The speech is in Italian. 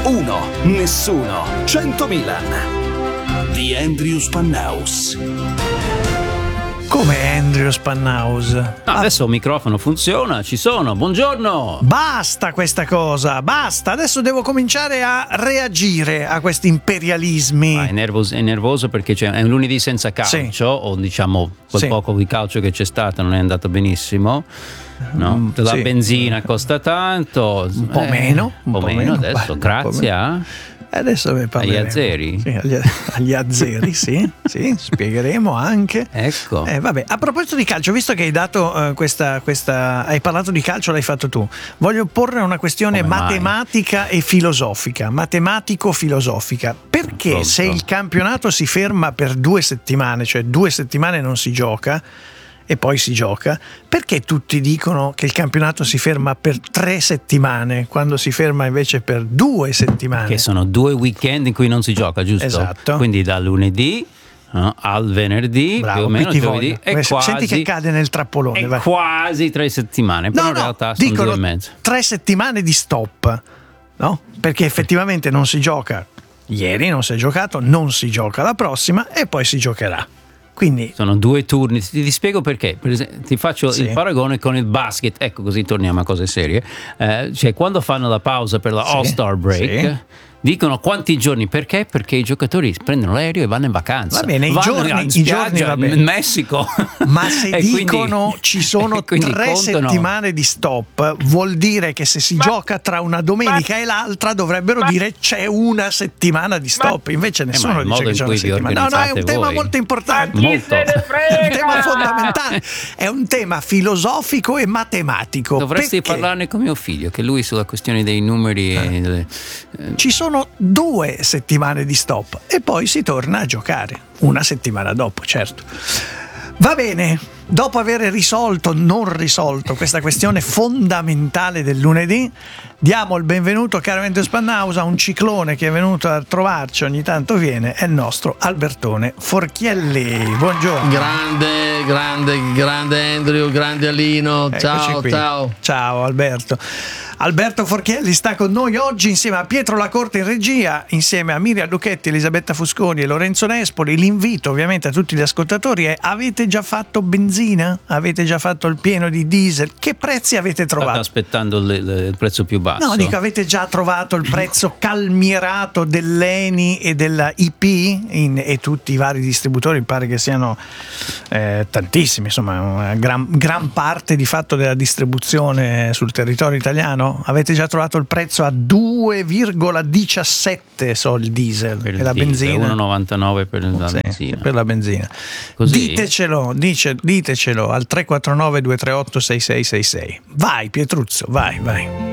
1, nessuno, 100 Milan. The Andrew Spannaus. Come Andrew Spannaus? Adesso il microfono funziona, ci sono, buongiorno! Basta questa cosa, basta! Adesso devo cominciare a reagire a questi imperialismi. È nervoso perché è un lunedì senza calcio, sì. O diciamo quel poco di calcio che c'è stato non è andato benissimo. No? La benzina costa tanto, un po' meno adesso, grazie a... Adesso ne parleremo. Agli azzeri? Sì, agli azzeri, sì, spiegheremo anche. Ecco. Vabbè, a proposito di calcio, visto che hai dato hai parlato di calcio, l'hai fatto tu. Voglio porre una questione matematica e filosofica, matematico-filosofica. Perché se il campionato si ferma per 2 settimane, cioè 2 settimane non si gioca e poi si gioca, perché tutti dicono che il campionato si ferma per 3 settimane quando si ferma invece per 2 settimane? Che sono 2 weekend in cui non si gioca, giusto? Esatto. Quindi da lunedì al venerdì, bravo, più o meno giovedì, è quasi, senti che cade nel trappolone, è quasi 3 settimane, però in realtà sono 2 e mezzo. 3 settimane di stop, no? Perché effettivamente non si gioca. Ieri non si è giocato, non si gioca la prossima e poi si giocherà. Quindi sono 2 turni, ti spiego perché. Per esempio, ti faccio il paragone con il basket, ecco, così torniamo a cose serie. Cioè, quando fanno la pausa per la All-Star Break, dicono quanti giorni, perché? Perché i giocatori prendono l'aereo e vanno in vacanza. Va bene, i giorni va bene. In Messico. Ma se dicono ci sono 3 settimane di stop, vuol dire che se si gioca tra una domenica e l'altra dovrebbero dire c'è una settimana di stop. Invece nessuno dice che c'è una settimana. No, è un tema molto importante. Molto. È un tema fondamentale. È un tema filosofico e matematico. Dovresti parlarne con mio figlio, che lui sulla questione dei numeri ci sono 2 settimane di stop e poi si torna a giocare una settimana dopo, certo. Va bene, dopo aver non risolto questa questione fondamentale del lunedì, diamo il benvenuto caramente Spannaus a un ciclone che è venuto a trovarci, ogni tanto viene, è il nostro Albertone Forchielli. Buongiorno. Grande Andrew, grande Alino. Ciao Alberto. Alberto Forchielli sta con noi oggi insieme a Pietro Lacorte in regia, insieme a Miriam Lucchetti, Elisabetta Fusconi e Lorenzo Nespoli. L'invito ovviamente a tutti gli ascoltatori è: avete già fatto benzina? Avete già fatto il pieno di diesel? Che prezzi avete trovato? State aspettando il prezzo più basso? No, dico, avete già trovato il prezzo calmierato dell'Eni e della IP e tutti i vari distributori? Mi pare che siano tantissimi, insomma, una gran parte di fatto della distribuzione sul territorio italiano. Avete già trovato il prezzo a 2,17 il diesel per e la benzina 1,99 per la benzina. Per la benzina. Così? Ditecelo al 349 238 6666. Vai Pietruzzo, vai.